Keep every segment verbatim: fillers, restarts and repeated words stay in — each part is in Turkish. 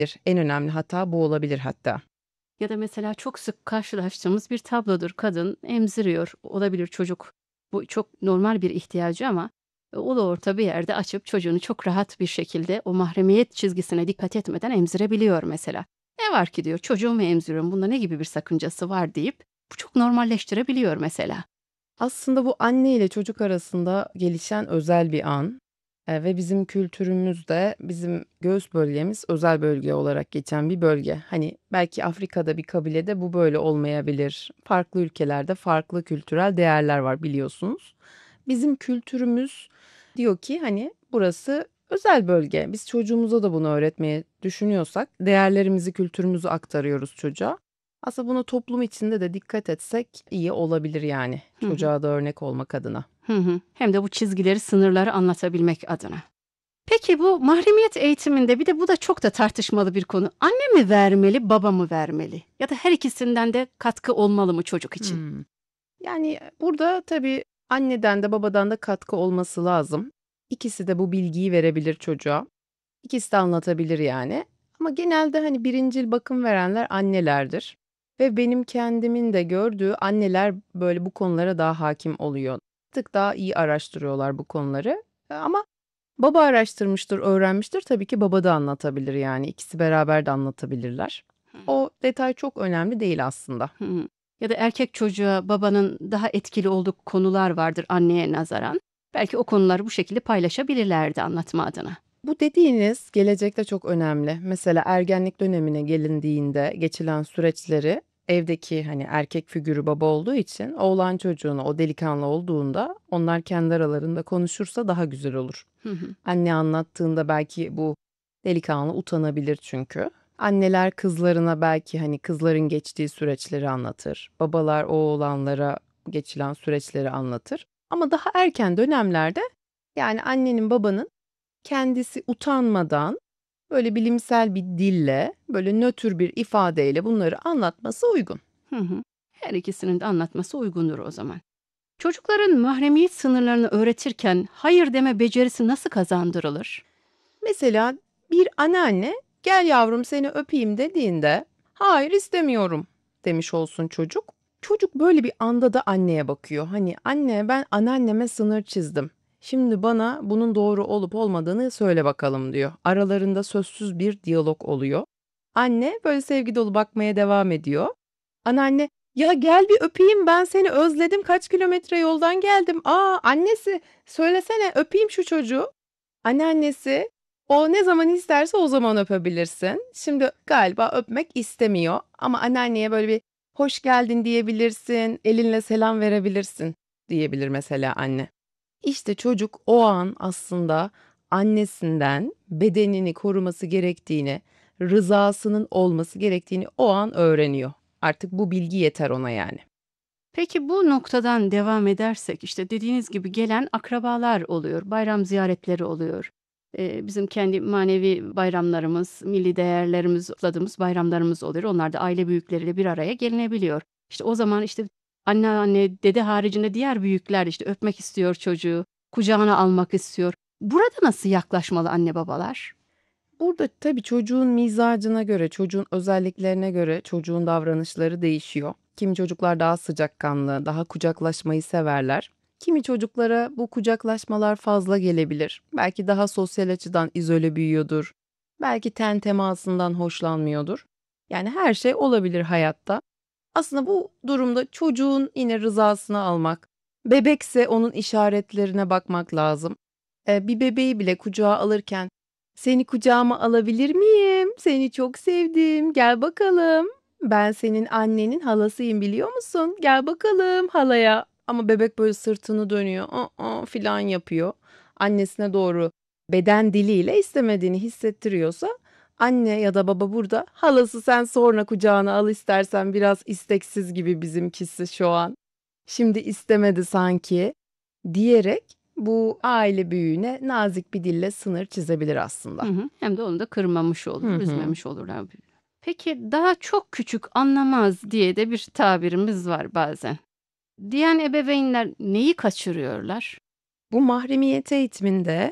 En önemli hata bu olabilir hatta. Ya da mesela çok sık karşılaştığımız bir tablodur. Kadın emziriyor. Olabilir çocuk. Bu çok normal bir ihtiyacı ama e, ulu orta bir yerde açıp çocuğunu çok rahat bir şekilde o mahremiyet çizgisine dikkat etmeden emzirebiliyor mesela. Ne var ki diyor çocuğumu emziriyorum bunda ne gibi bir sakıncası var deyip bu çok normalleştirebiliyor mesela. Aslında bu anne ile çocuk arasında gelişen özel bir an. Eee, ve bizim kültürümüzde bizim göğüs bölgemiz özel bölge olarak geçen bir bölge. Hani belki Afrika'da bir kabilede bu böyle olmayabilir. Farklı ülkelerde farklı kültürel değerler var biliyorsunuz. Bizim kültürümüz diyor ki hani burası özel bölge. Biz çocuğumuza da bunu öğretmeye düşünüyorsak değerlerimizi, kültürümüzü aktarıyoruz çocuğa. Aslında buna toplum içinde de dikkat etsek iyi olabilir yani Hı hı, çocuğa da örnek olmak adına. hı hı. Hem de bu çizgileri, sınırları anlatabilmek adına. Peki bu mahremiyet eğitiminde bir de bu da çok da tartışmalı bir konu. Anne mi vermeli, baba mı vermeli? Ya da her ikisinden de katkı olmalı mı çocuk için? Hımm. Yani, burada tabii anneden de babadan da katkı olması lazım. İkisi de bu bilgiyi verebilir çocuğa. İkisi de anlatabilir yani. Ama genelde, hani, birincil bakım verenler annelerdir ve benim kendimin de gördüğü anneler, böyle, bu konulara daha hâkim oluyor. Bir tık daha iyi araştırıyorlar bu konuları. Eee, ama baba araştırmıştır, öğrenmiştir. Tabii ki baba da anlatabilir yani. İkisi beraber de anlatabilirler. O detay çok önemli değil aslında. Hı hı. Ya da erkek çocuğa babanın daha etkili olduğu konular vardır anneye nazaran. Belki o konuları bu şekilde paylaşabilirlerdi anlatma adına. Bu dediğiniz gelecekte çok önemli. Mesela ergenlik dönemine gelindiğinde geçilen süreçleri evdeki hani erkek figürü baba olduğu için oğlan çocuğuna o delikanlı olduğunda onlar kendi aralarında konuşursa daha güzel olur. Hı hı. Anne anlattığında belki bu delikanlı utanabilir çünkü. Anneler kızlarına belki hani kızların geçtiği süreçleri anlatır. Babalar oğlanlara geçilen süreçleri anlatır. Ama daha erken dönemlerde yani annenin babanın kendisi utanmadan, böyle bilimsel bir dille, böyle nötr bir ifadeyle bunları anlatması uygun. Hı hı. Her ikisinin de anlatması uygundur o zaman. Çocukların mahremiyet sınırlarını öğretirken hayır deme becerisi nasıl kazandırılır? Mesela bir anneanne, "Gel yavrum seni öpeyim." dediğinde, "Hayır istemiyorum." demiş olsun çocuk. Çocuk böyle bir anda da anneye bakıyor. Hani, "Anne, ben anneanneme sınır çizdim. Şimdi bana bunun doğru olup olmadığını söyle bakalım." diyor. Aralarında sözsüz bir diyalog oluyor. Anne böyle sevgi dolu bakmaya devam ediyor. Anneanne, "Ya gel bir öpeyim, ben seni özledim, kaç kilometre yoldan geldim. Aa, annesi söylesene öpeyim şu çocuğu." Anneannesi, "O ne zaman isterse o zaman öpebilirsin." Şimdi galiba öpmek istemiyor ama anneanneye böyle bir "Hoş geldin." diyebilirsin, elinle selam verebilirsin diyebilir mesela anne. İşte çocuk o an aslında annesinden bedenini koruması gerektiğini, rızasının olması gerektiğini o an öğreniyor. Artık bu bilgi yeter ona yani. Peki bu noktadan devam edersek işte dediğiniz gibi gelen akrabalar oluyor, bayram ziyaretleri oluyor. Eee, bizim kendi manevi bayramlarımız, milli değerlerimiz, kutladığımız bayramlarımız oluyor. Onlar da aile büyükleriyle bir araya gelinebiliyor. İşte o zaman işte anneanne, dede haricinde diğer büyükler işte öpmek istiyor çocuğu, kucağına almak istiyor. Burada nasıl yaklaşmalı anne babalar? Burada tabii çocuğun mizacına göre, çocuğun özelliklerine göre çocuğun davranışları değişiyor. Kimi çocuklar daha sıcakkanlı, daha kucaklaşmayı severler. Kimi çocuklara bu kucaklaşmalar fazla gelebilir. Belki daha sosyal açıdan izole büyüyordur. Belki ten temasından hoşlanmıyordur. Yani her şey olabilir hayatta. Aslında bu durumda çocuğun yine rızasını almak, bebekse onun işaretlerine bakmak lazım. Eee, bir bebeği bile kucağa alırken "Seni kucağıma alabilir miyim? Seni çok sevdim. Gel bakalım. Ben senin annenin halasıyım biliyor musun? Gel bakalım halaya." Ama bebek böyle sırtını dönüyor, "ı filan yapıyor. Annesine doğru beden diliyle istemediğini hissettiriyorsa anne ya da baba burada, "Halası sen sonra kucağına al istersen biraz isteksiz gibi bizimkisi şu an. Şimdi istemedi sanki." diyerek bu aile büyüğüne nazik bir dille sınır çizebilir Hı aslında. hı. Hem de onu da kırmamış Hı olur, hı. üzmemiş olurlar. Peki daha çok küçük anlamaz diye de bir tabirimiz var bazen. Diyen ebeveynler neyi kaçırıyorlar? Bu mahremiyet eğitiminde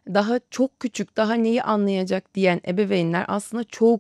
daha çok küçük, daha neyi anlayacak diyen ebeveynler aslında çok